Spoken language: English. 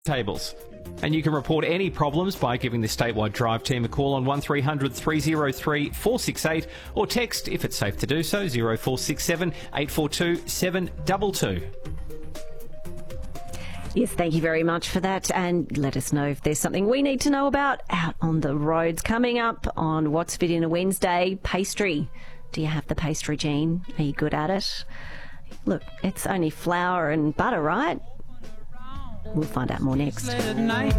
tables. And you can report any problems by giving the Statewide Drive team a call on 1300 303 468 or text, if it's safe to do so, 0467 842 722. Yes, thank you very much for that. And let us know if there's something we need to know about out on the roads. Coming up on What's Fit in a Wednesday, pastry. Do you have the pastry gene? Are you good at it? Look, it's only flour and butter, right? We'll find out more next.